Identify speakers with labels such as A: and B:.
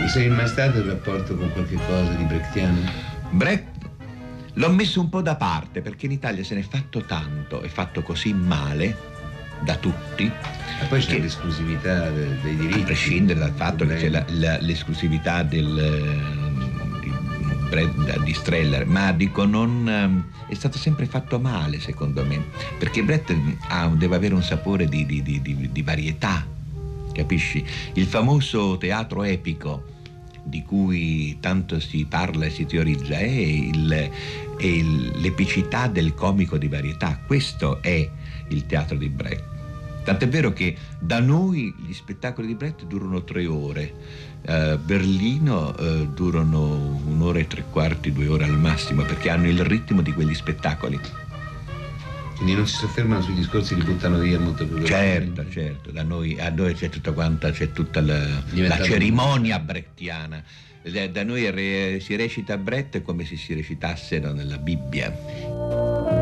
A: Sei mai stato in rapporto con qualche cosa di brechtiano?
B: Brecht l'ho messo un po' da parte perché in Italia se ne è fatto tanto, è fatto così male da tutti.
A: E poi c'è l'esclusività dei diritti.
B: A prescindere dal fatto che c'è l'esclusività di Streller, ma dico è stato sempre fatto male secondo me, perché Brecht deve avere un sapore di varietà, capisci? Il famoso teatro epico di cui tanto si parla e si teorizza è l'epicità del comico di varietà. Questo è il teatro di Brecht. Tant'è vero che da noi gli spettacoli di Brecht durano 3 ore, Berlino durano 1 ora e 3/4, 2 ore al massimo, perché hanno il ritmo di quegli spettacoli.
A: Quindi non si soffermano sui discorsi, li buttano via molto più velocemente.
B: Certo, a noi c'è tutta la cerimonia brechtiana. Da noi si recita Brecht come se si recitasse nella Bibbia.